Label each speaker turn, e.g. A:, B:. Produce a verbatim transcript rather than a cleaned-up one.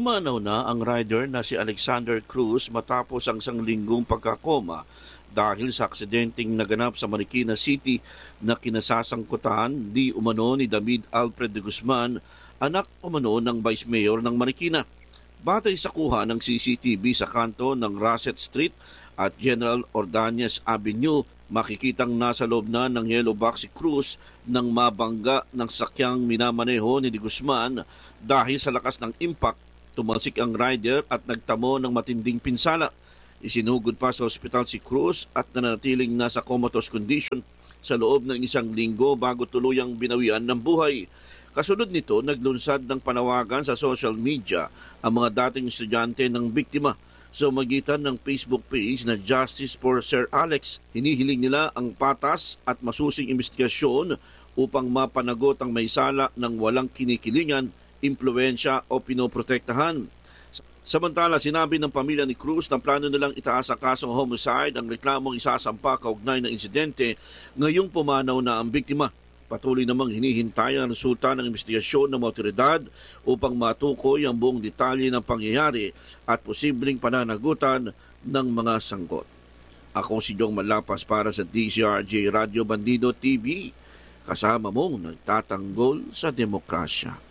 A: Pumanaw na ang rider na si Alexander Cruz matapos ang isang linggong pagkakoma dahil sa aksidenteng naganap sa Marikina City na kinasasangkutan di umano ni David Alfred de Guzman, anak umano ng Vice Mayor ng Marikina. Batay sa kuha ng C C T V sa kanto ng Rasset Street at General Ordañez Avenue, makikitang nasa loob na ng yellow box si Cruz nang mabangga ng sakyang minamaneho ni de Guzman. Dahil sa lakas ng impact, tumalsik ang rider at nagtamo ng matinding pinsala. Isinugod pa sa ospital si Cruz at nanatiling nasa comatose condition sa loob ng isang linggo bago tuluyang binawian ng buhay. Kasunod nito, naglunsad ng panawagan sa social media ang mga dating estudyante ng biktima sa magitan ng Facebook page na Justice for Sir Alex. Hinihiling nila ang patas at masusing investigasyon upang mapanagot ang may sala ng walang kinikilingan, impluensya o pinoprotektahan. Samantala, sinabi ng pamilya ni Cruz na plano nilang itaas sa kasong homicide ang reklamong isasampa kaugnay ng insidente ngayong pumanaw na ang biktima. Patuloy namang hinihintay ang resulta ng investigasyon ng mga otoridad upang matukoy ang buong detalye ng pangyayari at posibleng pananagutan ng mga sangkot. Ako si Jong Malapas para sa D Z R J Radio Bandido T V, kasama mong nagtatanggol sa demokrasya.